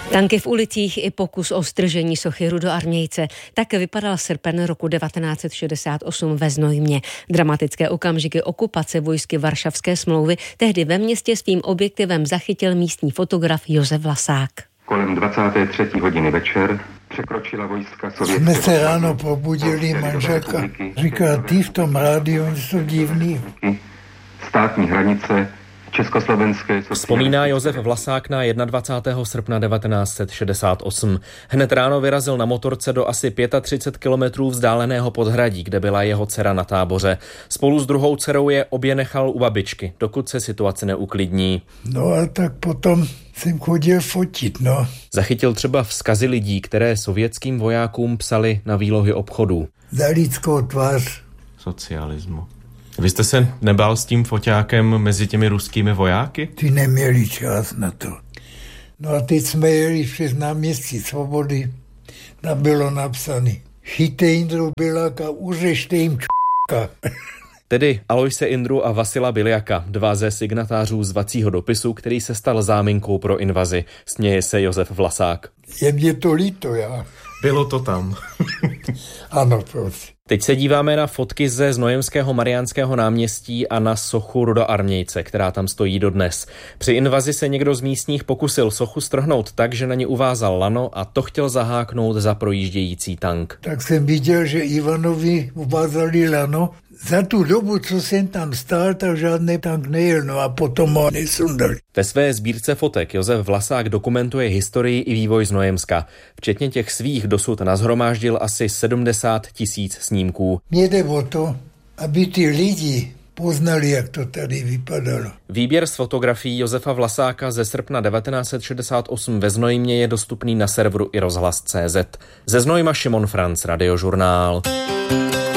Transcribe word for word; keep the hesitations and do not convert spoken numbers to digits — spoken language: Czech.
Tanky v ulicích i pokus o stržení sochy Rudoarmějce. Tak vypadal srpen roku devatenáct set šedesát osm ve Znojmě. Dramatické okamžiky okupace vojsky Varšavské smlouvy tehdy ve městě svým objektivem zachytil místní fotograf Josef Vlasák. Kolem dvacáté třetí hodiny večer překročila vojska sovětské... Jsme se ráno probudili, manželka říká, ty v tom rádiu jsou divný. Státní hranice Československé... Vzpomíná Josef Vlasák na dvacátého prvního srpna devatenáct set šedesát osm. Hned ráno vyrazil na motorce do asi třicet pět kilometrů vzdáleného Podhradí, kde byla jeho dcera na táboře. Spolu s druhou dcerou je obě nechal u babičky, dokud se situace neuklidní. No a tak potom jsem chodil fotit, no. Zachytil třeba vzkazy lidí, které sovětským vojákům psali na výlohy obchodů. Za lidskou tvář socialismu. Vy jste se nebál s tím foťákem mezi těmi ruskými vojáky? Ty neměli čas na to. No a teď jsme jeli přes náměstí Svobody. Tam bylo napsané: chyťte Jindru Biľaka, uřešte jim č***ka. Tedy Alojse Indru a Vasila Biľaka, dva ze signatářů zvacího dopisu, který se stal záminkou pro invazi. Směje se Josef Vlasák. Je mě to líto, já. Bylo to tam. Ano, prosím. Teď se díváme na fotky ze Znojemského Mariánského náměstí a na sochu Rudoarmějce, která tam stojí dodnes. Při invazi se někdo z místních pokusil sochu strhnout tak, že na ní uvázal lano a to chtěl zaháknout za projíždějící tank. Tak jsem viděl, že Ivanovi uvázali lano. Za tu dobu, co jsem tam stál, tak žádný tank nejel, no a potom ho nesundali. Ve své sbírce fotek Josef Vlasák dokumentuje historii i vývoj Znojemska. Včetně těch svých dosud nashromáždil asi sedmdesát tisíc snímků. Mně jde o to, aby ty lidi poznali, jak to tady vypadalo. Výběr z fotografií Josefa Vlasáka ze srpna devatenáct set šedesát osm ve Znojmě je dostupný na serveru i rozhlas tečka cé zet. Ze Znojma Šimon Franc, Radiožurnál.